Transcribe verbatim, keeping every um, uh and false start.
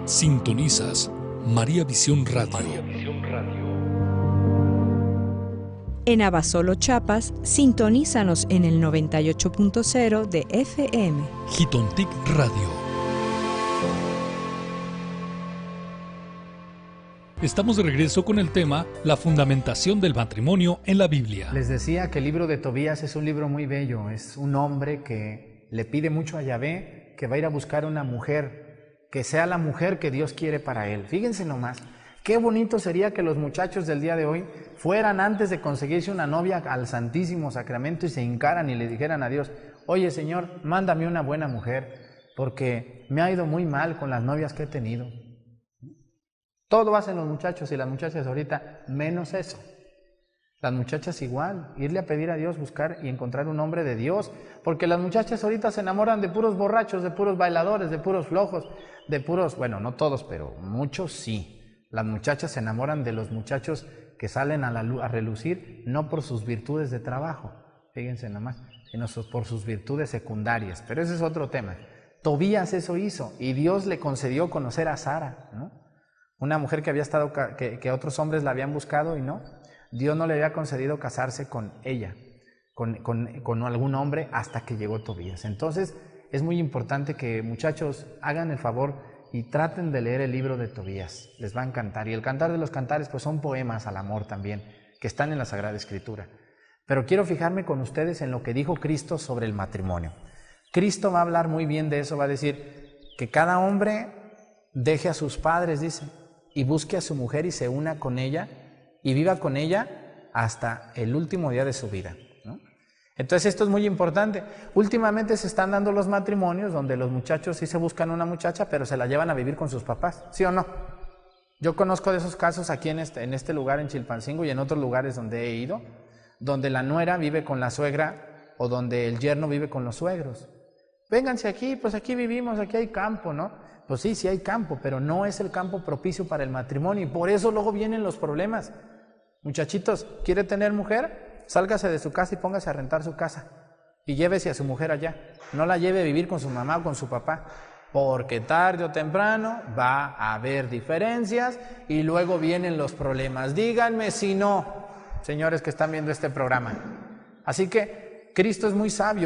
Sintonizas María Visión Radio. María Visión Radio. En Abasolo, Chiapas, sintonízanos en el noventa y ocho punto cero de F M. Jitontic Radio. Estamos de regreso con el tema La fundamentación del matrimonio en la Biblia. Les decía que el libro de Tobías es un libro muy bello. Es un hombre que le pide mucho a Yahvé, que va a ir a buscar una mujer, que sea la mujer que Dios quiere para él. Fíjense nomás, qué bonito sería que los muchachos del día de hoy fueran, antes de conseguirse una novia, al Santísimo Sacramento y se hincaran y le dijeran a Dios: oye, Señor, mándame una buena mujer, porque me ha ido muy mal con las novias que he tenido. Todo hacen los muchachos y las muchachas ahorita, menos eso. Las muchachas igual, irle a pedir a Dios, buscar y encontrar un hombre de Dios, porque las muchachas ahorita se enamoran de puros borrachos, de puros bailadores, de puros flojos, de puros, bueno, no todos, pero muchos sí. Las muchachas se enamoran de los muchachos que salen a, la, a relucir, no por sus virtudes de trabajo, fíjense nada más, sino por sus virtudes secundarias, pero ese es otro tema. Tobías eso hizo, y Dios le concedió conocer a Sara, ¿no? Una mujer que había estado, que, que otros hombres la habían buscado y no. Dios no le había concedido casarse con ella, con, con, con algún hombre, hasta que llegó Tobías. Entonces es muy importante que, muchachos, hagan el favor y traten de leer el libro de Tobías, les va a encantar. Y el Cantar de los Cantares pues son poemas al amor también, que están en la Sagrada Escritura. Pero quiero fijarme con ustedes en lo que dijo Cristo sobre el matrimonio. Cristo va a hablar muy bien de eso, va a decir que cada hombre deje a sus padres, dice, y busque a su mujer y se una con ella, y viva con ella hasta el último día de su vida, ¿no? Entonces esto es muy importante. Últimamente se están dando los matrimonios donde los muchachos sí se buscan una muchacha, pero se la llevan a vivir con sus papás, ¿sí o no? Yo conozco de esos casos aquí en este, en este lugar, en Chilpancingo, y en otros lugares donde he ido, donde la nuera vive con la suegra o donde el yerno vive con los suegros. Vénganse aquí, pues aquí vivimos, aquí hay campo, ¿no? Pues sí, sí hay campo, pero no es el campo propicio para el matrimonio, y por eso luego vienen los problemas. Muchachitos, ¿quiere tener mujer? Sálgase de su casa y póngase a rentar su casa y llévese a su mujer allá. No la lleve a vivir con su mamá o con su papá, porque tarde o temprano va a haber diferencias y luego vienen los problemas. Díganme si no, señores que están viendo este programa. Así que Cristo es muy sabio.